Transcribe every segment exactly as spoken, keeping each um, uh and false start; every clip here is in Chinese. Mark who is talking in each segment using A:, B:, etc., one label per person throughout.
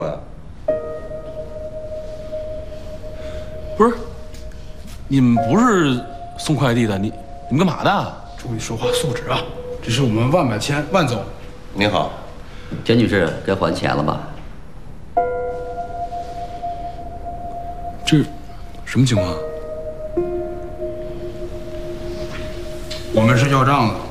A: 不是，你们不是送快递的，你你们干嘛的？
B: 注意说话素质啊！这是我们万百千万总。
C: 您好，
D: 田女士，该还钱了吧？
A: 这什么情况？
B: 我们是要账的。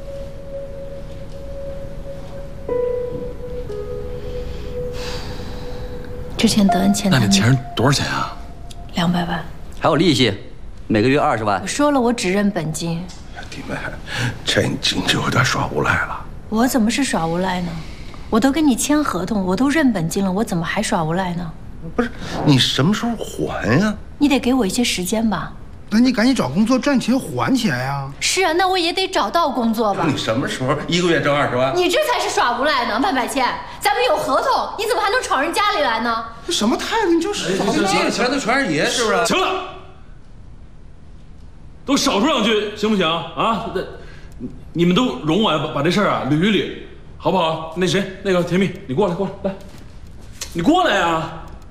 E: 之前德恩欠他
A: 那这钱是多少钱啊？
E: 两百万，
D: 还有利息，每个月二十万。
E: 我说了，我只认本金。
C: 弟妹，这你这有点耍无赖了。
E: 我怎么是耍无赖呢？我都跟你签合同，我都认本金了，我怎么还耍无赖呢？
C: 不是，你什么时候还呀？
E: 你得给我一些时间吧。
B: 那你赶紧找工作赚钱还钱呀！
E: 是啊，那我也得找到工作吧。
C: 你什么时候一个月挣二十万？
E: 你这才是耍无赖呢，万百千！咱们有合同，你怎么还能闯人家里来呢？
B: 这什么态度？你就是耍
C: 借钱的全是爷，是不是？
A: 行了，都少说两句行不行啊？这你们都容我把把这事儿啊捋一捋，好不好？那谁，那个甜蜜，你过来，过来，来，你过来呀！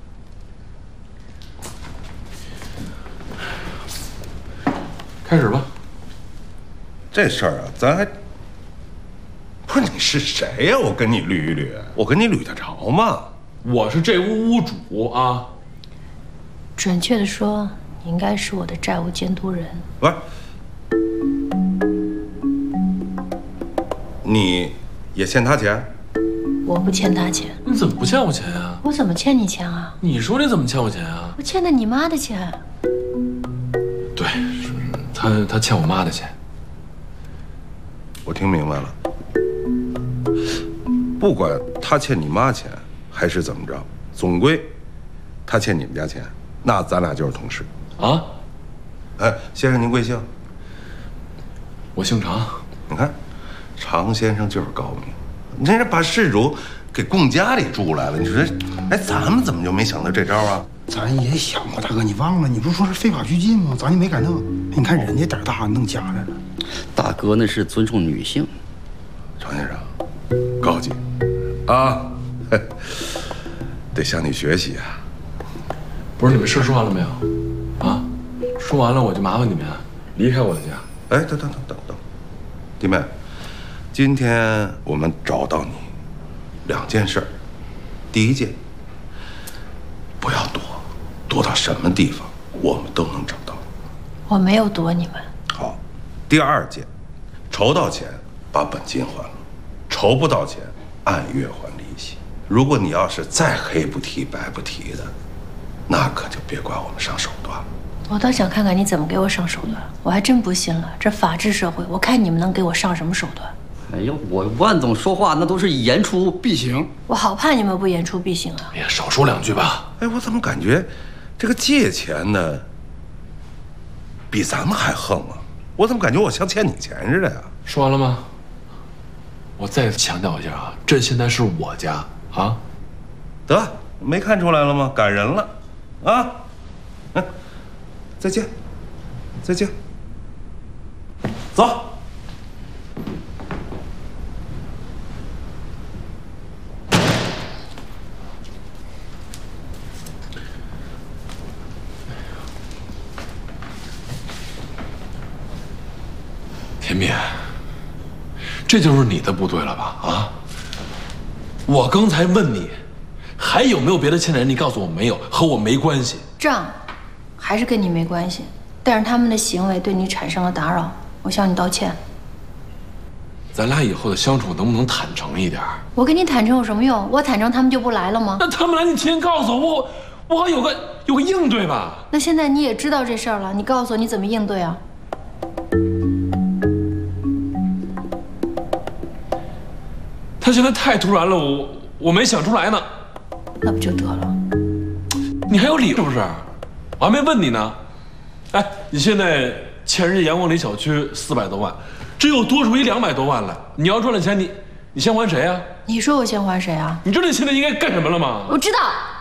A: 开始吧。
C: 这事儿啊，咱还不是你是谁呀？我跟你捋一捋，我跟你捋得着吗？
A: 我是这屋屋主啊。
E: 准确的说，你应该是我的债务监督人。
C: 不是，你也欠他钱？
E: 我不欠他钱。
A: 你怎么不欠我钱呀？
E: 我怎么欠你钱啊？
A: 你说你怎么欠我钱啊？
E: 我欠的你妈的钱。
A: 对。 他他欠我妈的钱，
C: 我听明白了。不管他欠你妈钱还是怎么着，总归他欠你们家钱，那咱俩就是同事
A: 啊。
C: 哎，先生您贵姓？
A: 我姓常。
C: 你看，常先生就是高明，你这把事主给供家里住来了。你说，哎，咱们怎么就没想到这招啊？
B: 咱也想过，大哥，你忘了？你不是说是非法拘禁吗？咱就没敢弄。你看人家胆大，弄家来了。
D: 大哥那是尊重女性。
C: 常先生，高级啊，得向你学习啊。
A: 不是你们事说完了没有？啊，说完了我就麻烦你们离开我的家。
C: 哎，等等等等等，弟妹，今天我们找到你两件事儿。第一件，不要躲。 躲到什么地方，我们都能找到。
E: 我没有躲你们。
C: 好，第二件，筹到钱把本金还了，筹不到钱按月还利息。如果你要是再黑不提白不提的，那可就别怪我们上手段了。
E: 我倒想看看你怎么给我上手段，我还真不信了。这法治社会，我看你们能给我上什么手段？
D: 哎呦，我万总说话那都是言出必行。
E: 我好怕你们不言出必行啊！
A: 哎呀，少说两句吧。
C: 哎，我怎么感觉？ 这个借钱的比咱们还横啊！我怎么感觉我像欠你钱似的呀？
A: 说完了吗？我再强调一下啊，这现在是我家啊。
C: 得，没看出来了吗？感人了，啊！嗯，再见，再见，走。 甜蜜，这就是你的不对了吧？啊！我刚才问你，还有没有别的欠的人？你告诉我没有，和我没关系。
E: 账还是跟你没关系，但是他们的行为对你产生了打扰，我向你道歉。
A: 咱俩以后的相处能不能坦诚一点？
E: 我跟你坦诚有什么用？我坦诚他们就不来了吗？
A: 那他们来，你提前告诉我，我我好有个有个应对吧？
E: 那现在你也知道这事儿了，你告诉我你怎么应对啊？
A: 他现在太突然了，我我没想出来呢。
E: 那不就得了？
A: 你还有理是不是？我还没问你呢。哎，你现在欠人家阳光里小区四百多万，这又多出一两百多万来。你要赚了钱，你你先还谁啊？
E: 你说我先还谁啊？
A: 你知道你现在应该干什么了吗？
E: 我知道。